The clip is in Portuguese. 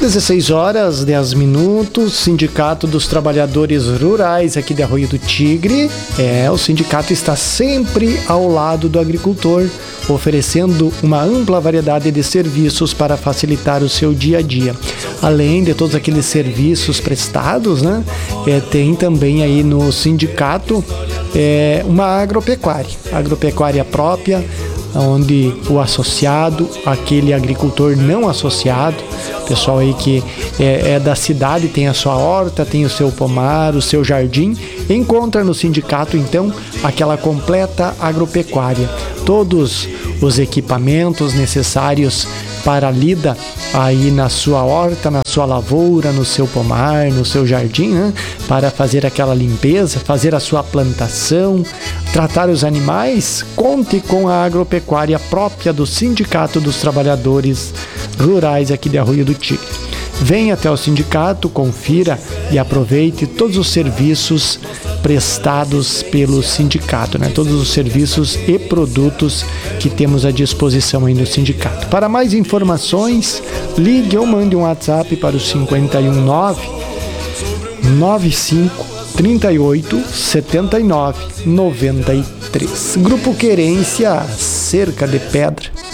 16h10, Sindicato dos Trabalhadores Rurais aqui de Arroio do Tigre. O sindicato está sempre ao lado do agricultor, oferecendo uma ampla variedade de serviços para facilitar o seu dia a dia. Além de todos aqueles serviços prestados, né? Tem também aí no sindicato uma agropecuária própria, onde o associado, aquele agricultor não associado, pessoal aí que é da cidade, tem a sua horta, tem o seu pomar, o seu jardim, encontra no sindicato então aquela completa agropecuária, todos os equipamentos necessários para a lida aí na sua horta, na sua lavoura, no seu pomar, no seu jardim, né? Para fazer aquela limpeza, fazer a sua plantação, tratar os animais. Conte com a agropecuária própria do Sindicato dos Trabalhadores Rurais aqui de Arroio do Tigre. Venha até o sindicato, confira e aproveite todos os serviços prestados pelo sindicato, né? Todos os serviços e produtos que temos à disposição aí no sindicato. Para mais informações, ligue ou mande um WhatsApp para o 519 95 38 79 93. Grupo Querência, Cerca de Pedra.